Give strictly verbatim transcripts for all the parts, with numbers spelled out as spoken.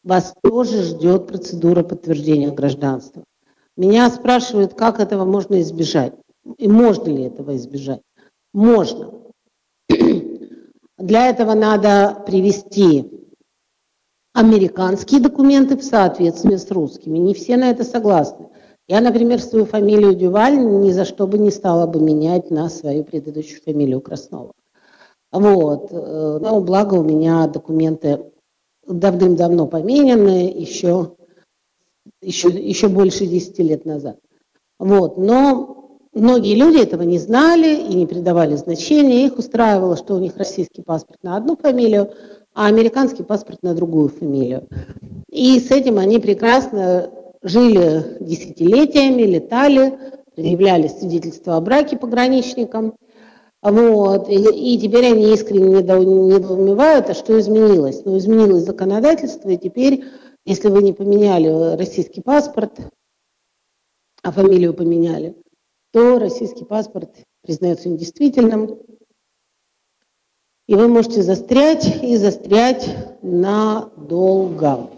вас тоже ждет процедура подтверждения гражданства. Меня спрашивают, как этого можно избежать. И можно ли этого избежать? Можно. Для этого надо привести американские документы в соответствии с русскими. Не все на это согласны. Я, например, свою фамилию Дюваль ни за что бы не стала бы менять на свою предыдущую фамилию Краснова. Вот. Но благо у меня документы давным-давно поменены, еще, еще, еще больше десяти лет назад. Вот. Но многие люди этого не знали и не придавали значения. Их устраивало, что у них российский паспорт на одну фамилию, а американский паспорт на другую фамилию. И с этим они прекрасно жили десятилетиями, летали, предъявляли свидетельство о браке пограничникам. Вот. И, и теперь они искренне недоумевают, а что изменилось? Ну, изменилось законодательство, и теперь, если вы не поменяли российский паспорт, а фамилию поменяли, то российский паспорт признается недействительным, и вы можете застрять и застрять надолго.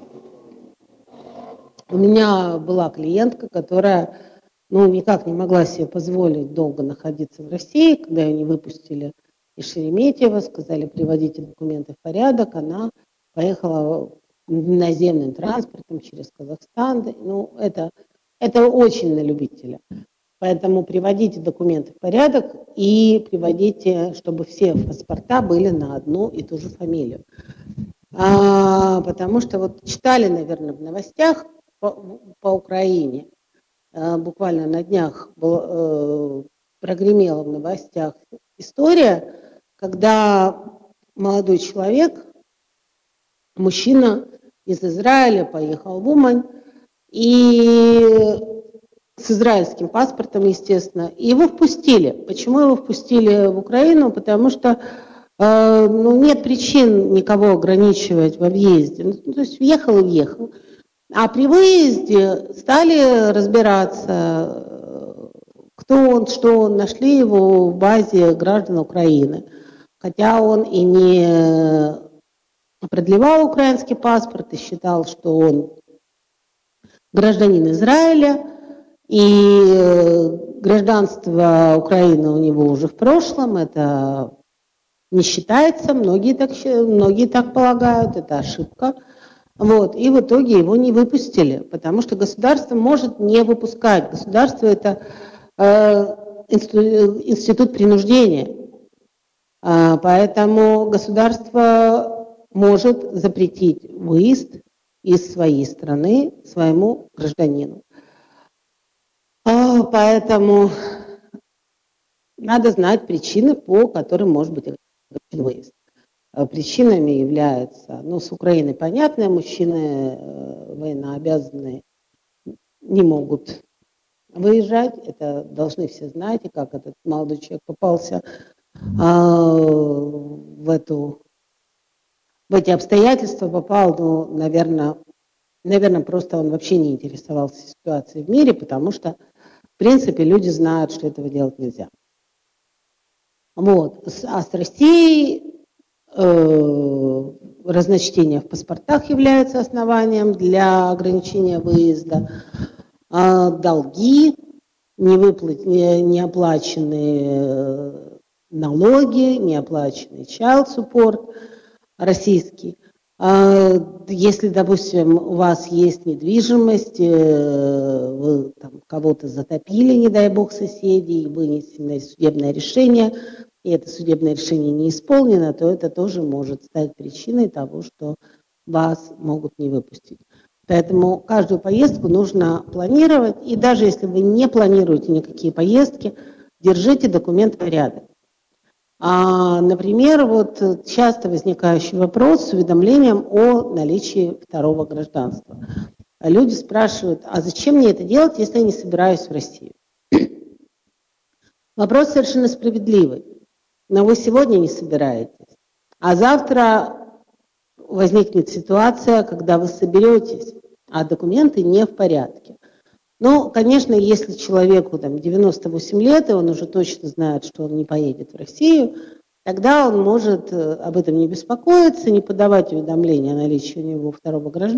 У меня была клиентка, которая ну, никак не могла себе позволить долго находиться в России, когда ее не выпустили из Шереметьево, сказали, приводите документы в порядок, она поехала наземным транспортом через Казахстан. Ну, это, это очень на любителя. Поэтому приводите документы в порядок и приводите, чтобы все паспорта были на одну и ту же фамилию. А, потому что вот читали, наверное, в новостях по, по Украине, а, буквально на днях был, э, прогремела в новостях история, когда молодой человек, мужчина из Израиля, поехал в Умань и с израильским паспортом, естественно, и его впустили. Почему его впустили в Украину? Потому что э, ну, нет причин никого ограничивать во въезде. Ну, то есть въехал и въехал. А при выезде стали разбираться, кто он, что он. Нашли его в базе граждан Украины. Хотя он и не продлевал украинский паспорт и считал, что он гражданин Израиля. И гражданство Украины у него уже в прошлом, это не считается, многие так, многие так полагают, это ошибка. Вот. И в итоге его не выпустили, потому что государство может не выпускать. Государство – это э, институт принуждения. А, поэтому государство может запретить выезд из своей страны своему гражданину. Поэтому надо знать причины, по которым может быть ограничен выезд. Причинами являются, ну, с Украины понятно, мужчины военнообязанные не могут выезжать, это должны все знать, и как этот молодой человек попался а, в, эту, в эти обстоятельства, попал, ну, наверное, наверное, просто он вообще не интересовался ситуацией в мире, потому что в принципе, люди знают, что этого делать нельзя. Вот. А с Россией э, разночтение в паспортах является основанием для ограничения выезда. А долги, невыплат, не, неоплаченные налоги, неоплаченный child support российский. Если, допустим, у вас есть недвижимость, вы там кого-то затопили, не дай бог, соседей, вынесено судебное решение, и это судебное решение не исполнено, то это тоже может стать причиной того, что вас могут не выпустить. Поэтому каждую поездку нужно планировать, и даже если вы не планируете никакие поездки, держите документы в порядок. А, например, вот часто возникающий вопрос с уведомлением о наличии второго гражданства. Люди спрашивают, а зачем мне это делать, если я не собираюсь в Россию? Вопрос совершенно справедливый. Но вы сегодня не собираетесь, а завтра возникнет ситуация, когда вы соберетесь, а документы не в порядке. Ну, конечно, если человеку там девяносто восемь лет, и он уже точно знает, что он не поедет в Россию, тогда он может об этом не беспокоиться, не подавать уведомления о наличии у него второго гражданства.